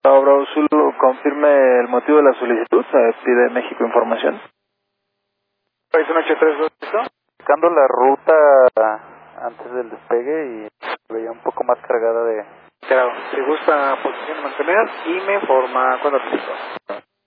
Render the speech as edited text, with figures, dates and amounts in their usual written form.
Bravo Zulu, confirme el motivo de la solicitud, pide México información. Es un H32, ¿listo? Buscando la ruta antes del despegue y se veía un poco más cargada de... Claro, si gusta posición mantener y me informa cuando listo.